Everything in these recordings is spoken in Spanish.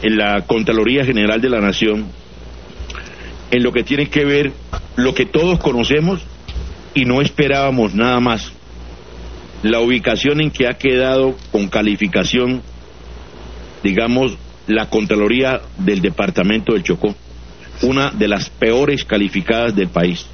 en la Contraloría General de la Nación en lo que tiene que ver lo que todos conocemos y no esperábamos nada más: la ubicación en que ha quedado con calificación, digamos, la Contraloría del Departamento del Chocó, una de las peores calificadas del país.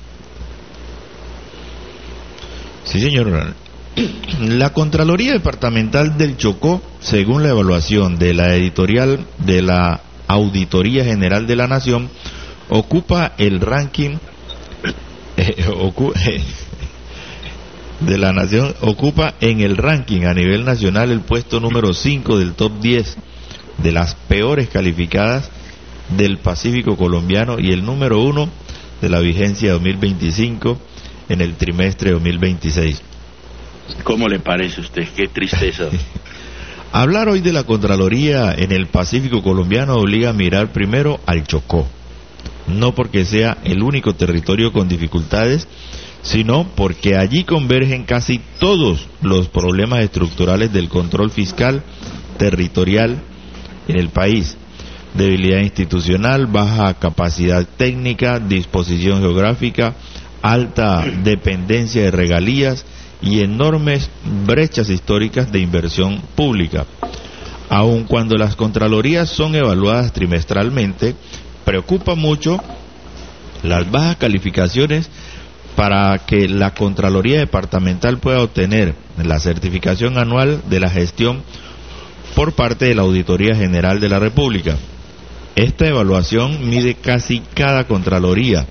Sí, señor. La Contraloría Departamental del Chocó, según la evaluación de la editorial de la Auditoría General de la Nación, ocupa el ranking de la Nación, ocupa en el ranking a nivel nacional el puesto número 5 del top 10 de las peores calificadas del Pacífico colombiano y el número 1 de la vigencia 2025 en el trimestre 2026. ¿Cómo le parece a usted? Qué tristeza. Hablar hoy de la Contraloría en el Pacífico colombiano obliga a mirar primero al Chocó, no porque sea el único territorio con dificultades, sino porque allí convergen casi todos los problemas estructurales del control fiscal territorial en el país: debilidad institucional, baja capacidad técnica, disposición geográfica, alta dependencia de regalías y enormes brechas históricas de inversión pública. Aun cuando las contralorías son evaluadas trimestralmente, preocupa mucho las bajas calificaciones para que la Contraloría Departamental pueda obtener la certificación anual de la gestión por parte de la Auditoría General de la República. Esta evaluación mide casi cada Contraloría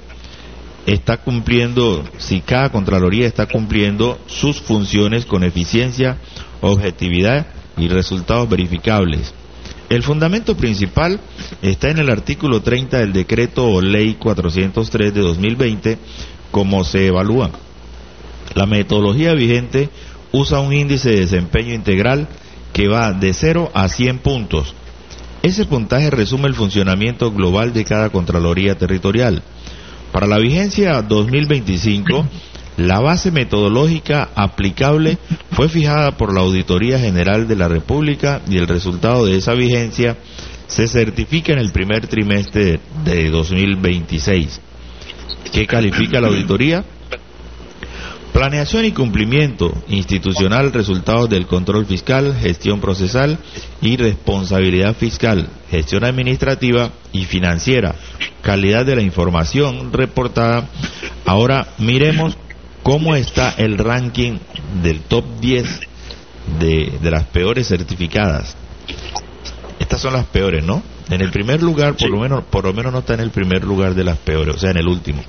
si cada Contraloría está cumpliendo sus funciones con eficiencia, objetividad y resultados verificables. El fundamento principal está en el artículo 30 del decreto o ley 403 de 2020, como se evalúa. La metodología vigente usa un índice de desempeño integral que va de 0 a 100 puntos. Ese puntaje resume el funcionamiento global de cada Contraloría territorial. Para la vigencia 2025, la base metodológica aplicable fue fijada por la Auditoría General de la República y el resultado de esa vigencia se certifica en el primer trimestre de 2026. ¿Qué califica la auditoría? Planeación y cumplimiento institucional, resultados del control fiscal, gestión procesal y responsabilidad fiscal, gestión administrativa y financiera, calidad de la información reportada. Ahora miremos cómo está el ranking del top 10 de las peores certificadas. Estas son las peores, ¿no? En el primer lugar, por lo menos no está en el primer lugar de las peores, o sea, en el último.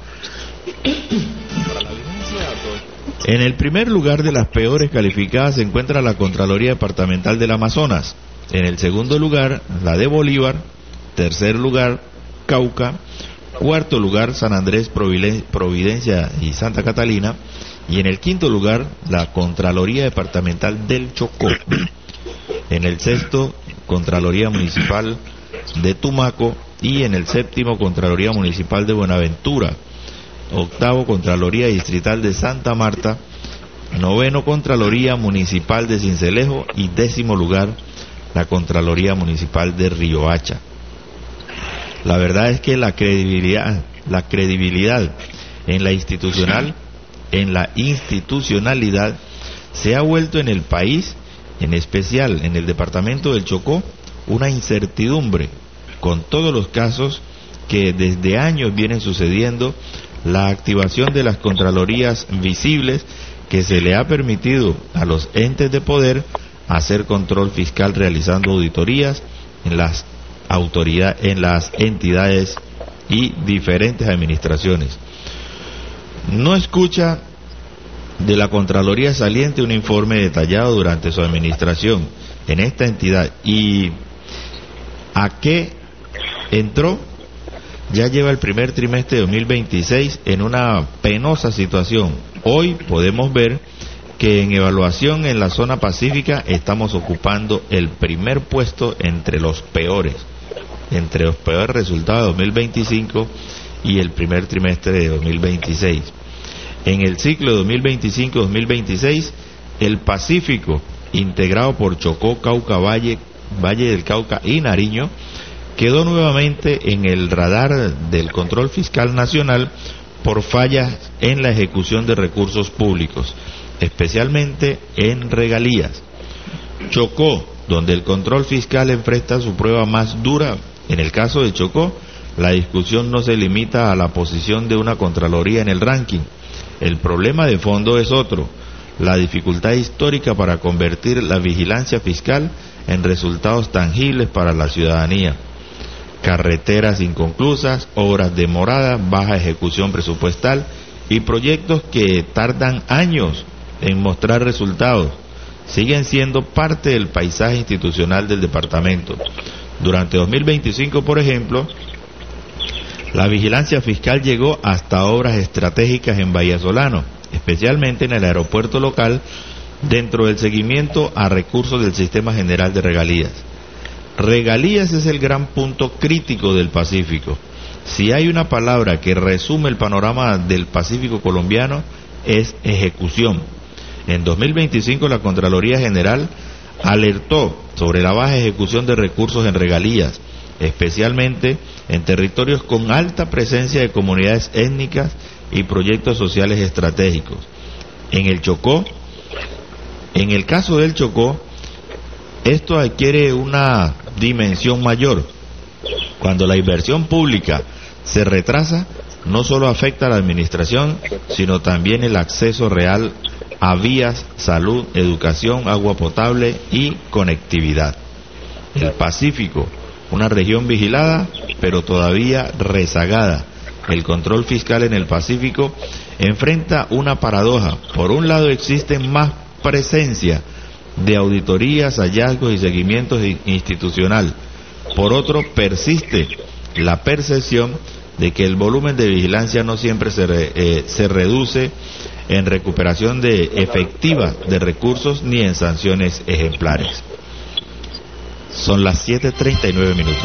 En el primer lugar de las peores calificadas se encuentra la Contraloría Departamental del Amazonas. En el segundo lugar, la de Bolívar. Tercer lugar, Cauca. Cuarto lugar, San Andrés, Providencia y Santa Catalina. Y en el quinto lugar, la Contraloría Departamental del Chocó. En el sexto, Contraloría Municipal de Tumaco. Y en el séptimo, Contraloría Municipal de Buenaventura. Octavo, Contraloría Distrital de Santa Marta. Noveno, Contraloría Municipal de Sincelejo. Y décimo lugar, la Contraloría Municipal de Riohacha. La verdad es que la credibilidad en la institucionalidad se ha vuelto en el país, en especial en el departamento del Chocó, una incertidumbre, con todos los casos que desde años vienen sucediendo. La activación de las contralorías visibles que se le ha permitido a los entes de poder hacer control fiscal realizando auditorías en las entidades y diferentes administraciones. No escucha de la Contraloría saliente un informe detallado durante su administración en esta entidad y a qué entró. Ya lleva el primer trimestre de 2026 en una penosa situación. Hoy podemos ver que en evaluación en la zona pacífica estamos ocupando el primer puesto entre los peores resultados de 2025 y el primer trimestre de 2026. En el ciclo 2025-2026, el Pacífico, integrado por Chocó, Cauca, Valle del Cauca y Nariño, quedó nuevamente en el radar del control fiscal nacional por fallas en la ejecución de recursos públicos, especialmente en regalías. Chocó, donde el control fiscal enfrenta su prueba más dura. En el caso de Chocó, la discusión no se limita a la posición de una Contraloría en el ranking. El problema de fondo es otro: la dificultad histórica para convertir la vigilancia fiscal en resultados tangibles para la ciudadanía. Carreteras inconclusas, obras demoradas, baja ejecución presupuestal y proyectos que tardan años en mostrar resultados siguen siendo parte del paisaje institucional del departamento. Durante 2025, por ejemplo, la vigilancia fiscal llegó hasta obras estratégicas en Vallasolano, especialmente en el aeropuerto local, dentro del seguimiento a recursos del Sistema General de Regalías. Regalías es el gran punto crítico del Pacífico. Si hay una palabra que resume el panorama del Pacífico colombiano, es ejecución. En 2025 la Contraloría General alertó sobre la baja ejecución de recursos en regalías, especialmente en territorios con alta presencia de comunidades étnicas y proyectos sociales estratégicos. En el caso del Chocó, esto adquiere una dimensión mayor. Cuando la inversión pública se retrasa, no solo afecta a la administración, sino también el acceso real a vías, salud, educación, agua potable y conectividad. El Pacífico, una región vigilada, pero todavía rezagada. El control fiscal en el Pacífico enfrenta una paradoja. Por un lado existen más presencia de auditorías, hallazgos y seguimientos institucional. Por otro, persiste la percepción de que el volumen de vigilancia no siempre se reduce en recuperación efectiva de recursos ni en sanciones ejemplares. Son las 7:39 minutos.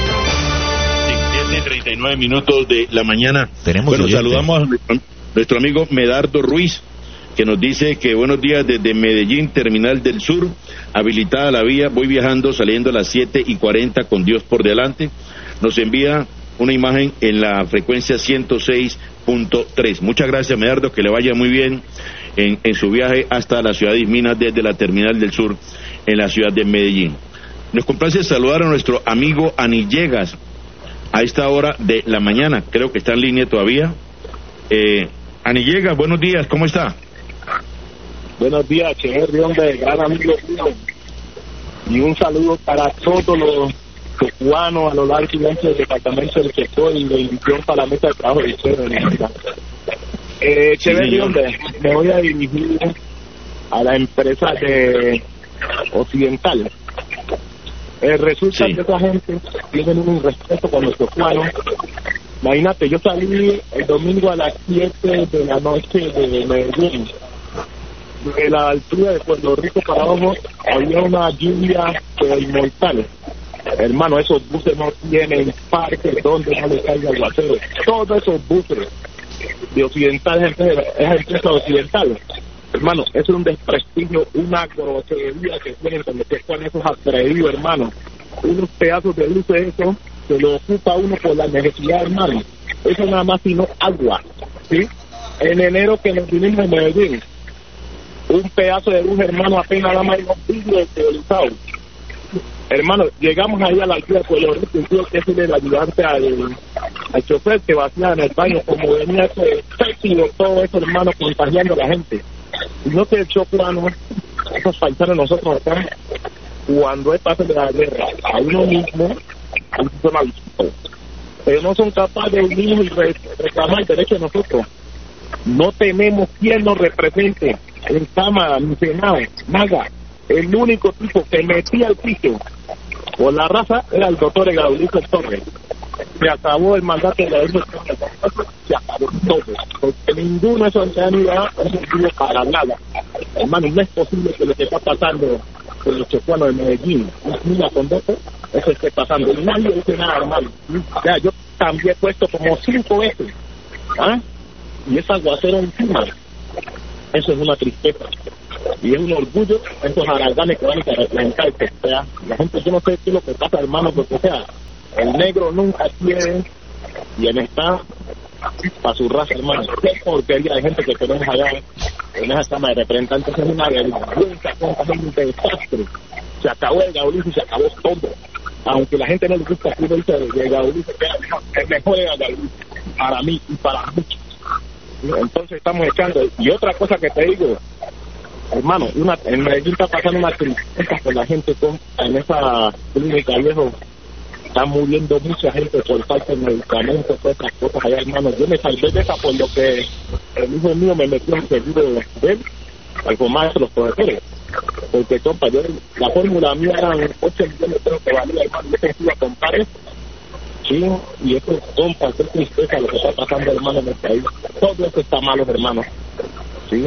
7:39 minutos de la mañana. Bueno, saludamos a nuestro amigo Medardo Ruiz, que nos dice que buenos días desde Medellín, Terminal del Sur, habilitada la vía, voy viajando, saliendo a las 7:40 con Dios por delante. Nos envía una imagen en la frecuencia 106.3. Muchas gracias, Medardo, que le vaya muy bien en su viaje hasta la ciudad de Ismina desde la Terminal del Sur en la ciudad de Medellín. Nos complace saludar a nuestro amigo Anillegas a esta hora de la mañana, creo que está en línea todavía. Anillegas, buenos días, ¿cómo está? Buenos días, Cheverry, hombre, gran amigo mío. Y un saludo para todos los cubanos a lo largo y ancho del departamento del Chocó y bendición para la mesa de trabajo de Cheverry. Cheverry, hombre, me voy a dirigir a la empresa de Occidental. Resulta que esa gente tiene un respeto con los cubanos. Imagínate, yo salí el domingo a las 7 de la noche de Medellín. De la altura de Puerto Rico para abajo había una lluvia mortal. Hermano, esos buses no tienen parques donde no les caiga aguacero. Todos esos buses de Occidental, es empresa Occidental. Hermano, eso es un desprestigio, una grosería que tienen cuando se ponen esos atrevidos, hermano. Unos pedazos de luces, eso se lo ocupa uno por la necesidad, hermano. Eso nada más sino agua, ¿sí? En enero que nos vinimos a Medellín, un pedazo de luz, hermano, apenas nada más unos vidrios esterilizados. Hermano, llegamos ahí a la altura de Puerto Rico y tuve que decirle el ayudante al chofer que vacía en el baño, como venía ese pétilo, todo eso, hermano, contagiando a la gente. Y no se echó plano, esos paisanos nosotros acá, cuando es parte de la guerra, a uno mismo, son avisados. Pero no son capaces de unirnos y reclamar el derecho de nosotros. No tenemos quien nos represente en Cámara, ni Senado, nada. El único tipo que metía el piso por la raza era el doctor Egaulito Torres. Se acabó el mandato de la se acabó todo, porque ninguno de esos entidades no sirvió para nada. Hermano, no es posible que lo que está pasando con los chocuanos de Medellín, una conducta, eso esté pasando. Y nadie dice nada, hermano. Ya, yo cambié puesto como 5 veces. ¿Ah? Y ese aguacero encima. Eso es una tristeza. Y es un orgullo esos araganes que van a representar. O sea, la gente, yo no sé qué es lo que pasa, hermano, porque, o sea, el negro nunca tiene bienestar para su raza, hermano. Qué porquería de gente que tenemos allá en esa Cámara de Representantes, es una vergüenza, es un desastre. Se acabó el Gaulí y se acabó todo. Aunque la gente no le gusta así, dice de Gaulí, es mejor el Gaulí para mí y para muchos. Entonces estamos echando. Y otra cosa que te digo, hermano, en Medellín está pasando una tristeza con la gente en esa clínica, viejo. Está muriendo mucha gente por falta de medicamentos, todas esas cosas allá, hermano. Yo me salvé de esa por lo que el hijo mío me metió en seguro de él, al formarse los profesores. Porque, compa, la fórmula mía eran 8 millones de pesos que valía, hermano. Yo pensé a comprar eso. Sí, y eso, compa, qué tristeza lo que está pasando, hermano, en el país. Todo eso está malo, hermano. Sí.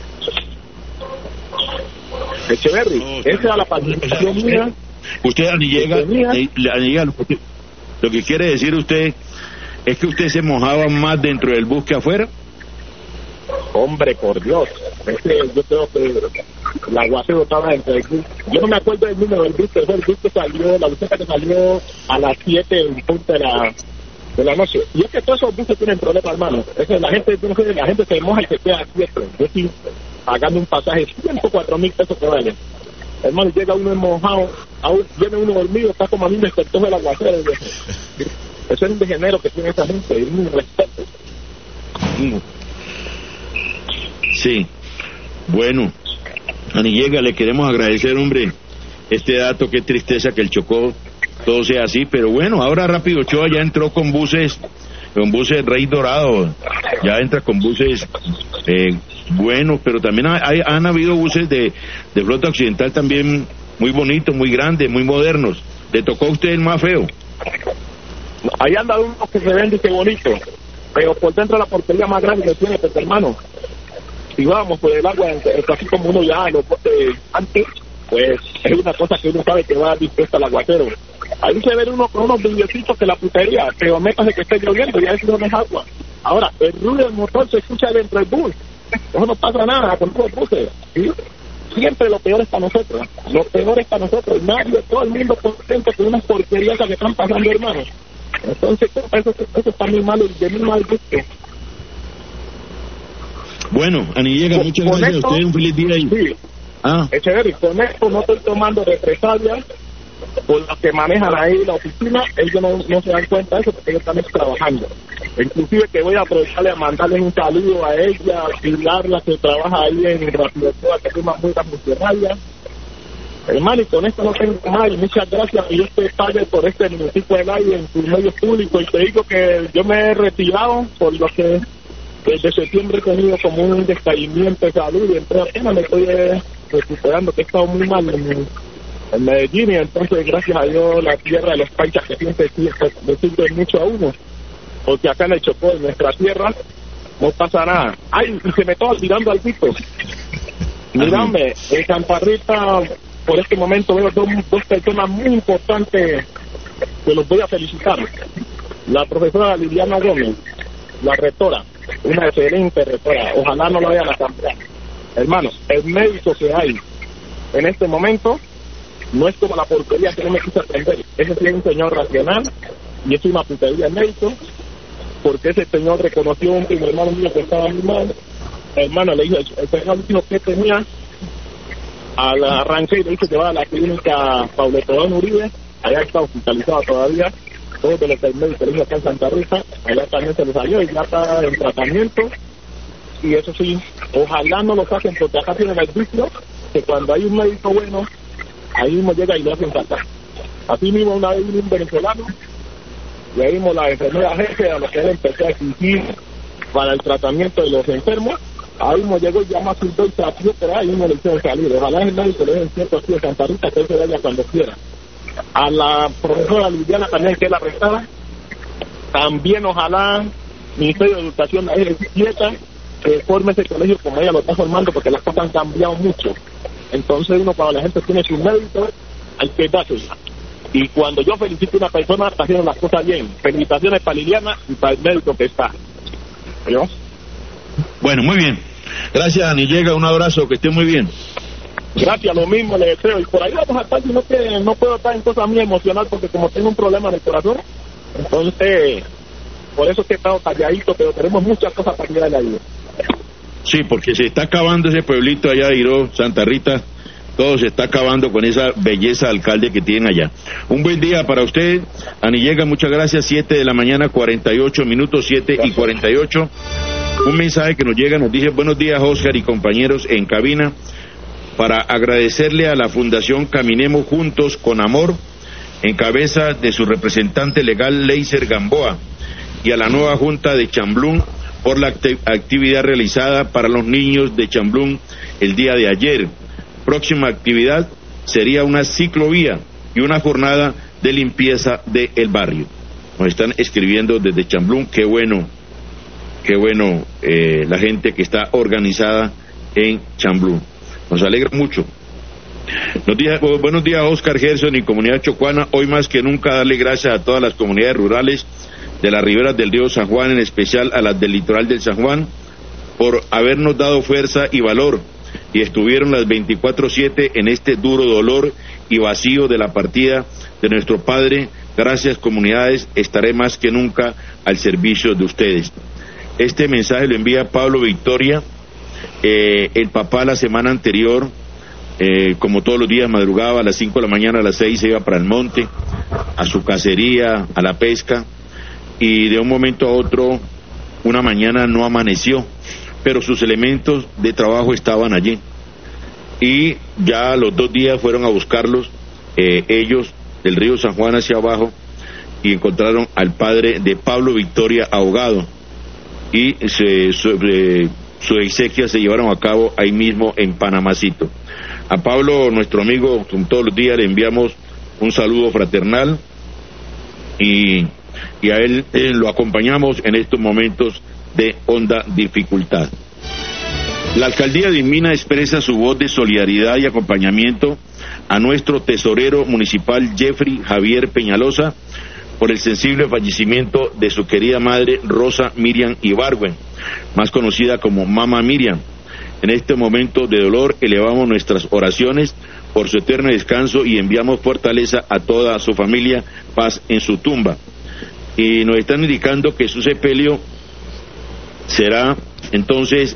Echeverry, esa era la participación mía. Usted, Anillega, lo que quiere decir usted es que usted se mojaba más dentro del bus que afuera. Hombre, por Dios, yo creo que el aguacero estaba dentro del bus. Yo no me acuerdo del número del bus, pero fue el bus que salió, la buseta que salió a las 7 en punto de la noche. Y es que todos esos buses tienen problemas, hermano. La gente se moja y se queda quieto. Yo estoy pagando un pasaje 104,000 pesos que vale. Hermano, llega uno mojado, viene uno dormido, está como a mí me despertó el aguacero. Eso es un degenero que tiene esa gente, es un respeto. Sí. Bueno, Anillega, le queremos agradecer, hombre, este dato, qué tristeza que el Chocó todo sea así, pero bueno, ahora Rápido Ochoa ya entró con buses Rey Dorado, ya entra con buses buenos, pero también han habido buses de flota occidental también muy bonitos, muy grandes, muy modernos. ¿Le tocó a usted el más feo? Ahí anda uno que se vende y que bonito, pero por dentro la porquería más grande que tiene, pues, hermano. Si vamos por el agua, así como uno ya los botes antes, pues es una cosa que uno sabe que va dispuesta al aguacero. Ahí se ve uno con unos brillecitos que la putería, pero métase que esté lloviendo, ya eso no es agua. Ahora, el ruido del motor se escucha dentro del bus. Eso no pasa nada con los buses, ¿sí? Siempre lo peor es para nosotros. Lo peor es para nosotros. Nadie, todo el mundo contento con unas porquerías que están pasando, hermano. Entonces, eso está muy malo y de muy mal gusto. Bueno, Anillega, muchas gracias a usted, un feliz día. Sí. Echeverry, con esto no estoy tomando represalias por los que manejan ahí la oficina. Ellos no se dan cuenta de eso porque ellos están trabajando. Inclusive que voy a aprovecharle a mandarles un saludo a ella, a Pilarla, que trabaja ahí en Rápido Ochoa, que es una muy funcionaria. Hermano, y con esto no tengo más, y muchas gracias, y yo te pague por este minutico del aire en tus medios públicos, y te digo que yo me he retirado por lo que desde septiembre he tenido como un decaimiento de salud, y entonces apenas me estoy recuperando, que he estado muy mal en Medellín, y entonces gracias a Dios la tierra de los paisas que siempre le sirve mucho a uno, porque acá en el Chocó, en nuestra tierra, no pasa nada. Ay, y se me estaba tirando al pico. Mírame, en Santa Rita, por este momento veo dos personas muy importantes que los voy a felicitar. La profesora Liliana Gómez, la rectora, una excelente rectora, ojalá no la vayan a cambiar. Hermanos, el médico que hay en este momento no es como la porquería que no me quise aprender. Ese sí es un señor racional y es una putería el médico, porque ese señor reconoció a un primo hermano mío que estaba muy mal. Hermano, le dijo, el señor dijo que tenía, al arranque y le hizo llevar a la clínica Pauletodón Uribe, allá está hospitalizado todavía, todo de lo que el médico le dijo acá en Santa Rita, allá también se le salió y ya está en tratamiento. Y eso sí, ojalá no lo saquen, porque acá tienen el vicio que cuando hay un médico bueno, ahí mismo llega y lo hacen falta. Así mismo una vez vino un venezolano, y ahí mismo la enfermera jefe a lo que él empezó a exigir para el tratamiento de los enfermos, ahí mismo llegó y llama a su doctor, pero ahí mismo le hicieron salir. Ojalá el médico le den cierto aquí de Santa Rita, que él se vaya cuando quiera. A la profesora Liliana también, que es la rectora, también ojalá Ministerio de Educación la quieta, que forme ese colegio como ella lo está formando, porque las cosas han cambiado mucho. Entonces uno, cuando la gente tiene su médico, hay que dársela. Y cuando yo felicito a una persona, está haciendo las cosas bien. Felicitaciones para Liliana y para el médico que está. ¿Yo? Bueno, muy bien. Gracias, Anillega, un abrazo, que esté muy bien. Gracias, lo mismo le deseo. Y por ahí vamos a estar, sino que no puedo estar en cosas muy emocional porque como tengo un problema en el corazón, entonces, por eso es que he estado calladito, pero tenemos muchas cosas para que la ayuda. Sí, porque se está acabando ese pueblito allá de Iró, Santa Rita, todo se está acabando con esa belleza de alcalde que tienen allá. Un buen día para usted, Anillega, muchas gracias, 7 de la mañana, 48 minutos, 7:48. Un mensaje que nos llega, nos dice: buenos días, Oscar y compañeros en cabina, para agradecerle a la Fundación Caminemos Juntos con Amor, en cabeza de su representante legal, Leiser Gamboa, y a la nueva Junta de Chamblún, por la actividad realizada para los niños de Chamblún el día de ayer. Próxima actividad sería una ciclovía y una jornada de limpieza del barrio. Nos están escribiendo desde Chamblún, qué bueno la gente que está organizada en Chamblún. Nos alegra mucho. Buenos días, Oscar, Gerson y comunidad chocuana. Hoy más que nunca darle gracias a todas las comunidades rurales de las riberas del río San Juan, en especial a las del litoral del San Juan, por habernos dado fuerza y valor, y estuvieron las 24/7 en este duro dolor y vacío de la partida de nuestro padre. Gracias, comunidades, estaré más que nunca al servicio de ustedes. Este mensaje lo envía Pablo Victoria. El papá la semana anterior, como todos los días, madrugaba a las 5 de la mañana, a las 6 se iba para el monte, a su cacería, a la pesca, y de un momento a otro, una mañana no amaneció, pero sus elementos de trabajo estaban allí, y ya los 2 días fueron a buscarlos, ellos, del río San Juan hacia abajo, y encontraron al padre de Pablo Victoria ahogado, y su exequia se llevaron a cabo ahí mismo en Panamacito. A Pablo, nuestro amigo, como todos los días, le enviamos un saludo fraternal, y a él lo acompañamos en estos momentos de honda dificultad. La alcaldía de Ismina expresa su voz de solidaridad y acompañamiento a nuestro tesorero municipal Jeffrey Javier Peñalosa por el sensible fallecimiento de su querida madre Rosa Miriam Ibargüen, más conocida como Mama Miriam. En este momento de dolor elevamos nuestras oraciones por su eterno descanso y enviamos fortaleza a toda su familia, paz en su tumba. Y nos están indicando que su sepelio será entonces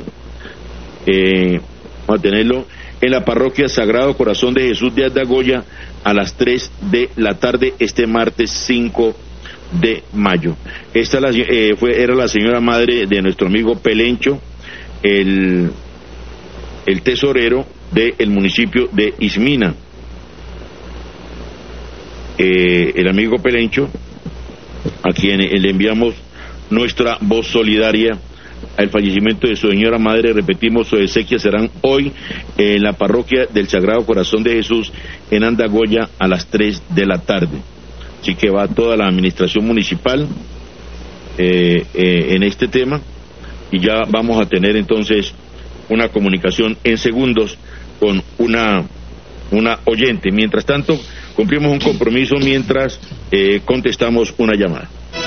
vamos a tenerlo en la parroquia Sagrado Corazón de Jesús de Aldagoya a las 3 de la tarde este martes 5 de mayo. Esta era la señora madre de nuestro amigo Pelencho, el tesorero del municipio de Ismina. El amigo Pelencho, a quien le enviamos nuestra voz solidaria al fallecimiento de su señora madre. Repetimos, sus exequias serán hoy en la parroquia del Sagrado Corazón de Jesús en Andagoya a las 3 de la tarde. Así que va toda la administración municipal en este tema, y ya vamos a tener entonces una comunicación en segundos con una oyente. Mientras tanto, cumplimos un compromiso mientras contestamos una llamada.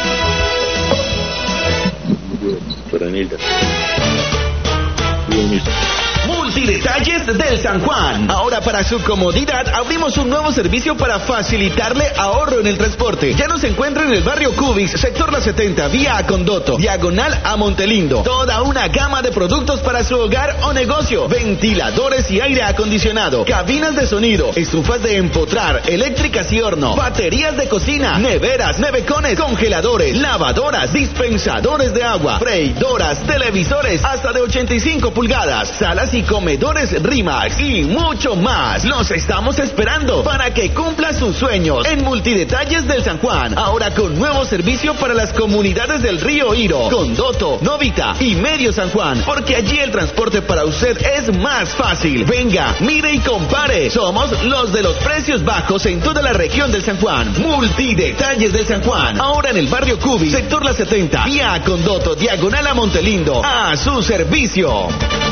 Multidetalles del San Juan. Ahora, para su comodidad, abrimos un nuevo servicio para facilitarle ahorro en el transporte. Ya nos encuentra en el barrio Cubix, sector La 70, vía a Condoto, diagonal a Montelindo. Toda una gama de productos para su hogar o negocio: ventiladores y aire acondicionado, cabinas de sonido, estufas de empotrar, eléctricas y horno, baterías de cocina, neveras, nevecones, congeladores, lavadoras, dispensadores de agua, freidoras, televisores hasta de 85 pulgadas, salas y comedores Rimax y mucho más. Los estamos esperando para que cumpla sus sueños en Multidetalles del San Juan. Ahora con nuevo servicio para las comunidades del Río Iro, Condoto, Novita y Medio San Juan, porque allí el transporte para usted es más fácil. Venga, mire y compare. Somos los de los precios bajos en toda la región del San Juan. Multidetalles del San Juan. Ahora en el barrio Cubi, sector La 70, vía a Condoto, diagonal a Montelindo. A su servicio.